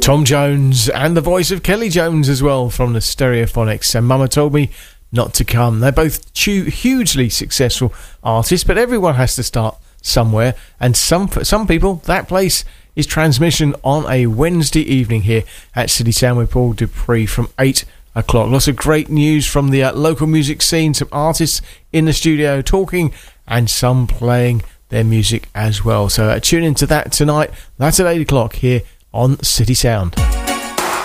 Tom Jones and the voice of Kelly Jones as well from the Stereophonics and Mama Told Me Not to Come. They're both hugely successful artists, but everyone has to start somewhere, and for some people that place is Transmission on a Wednesday evening here at City Sound with Paul Dupree from 8 o'clock. Lots of great news from the local music scene, some artists in the studio talking and some playing their music as well. So tune into that tonight. That's at 8 o'clock here on City Sound.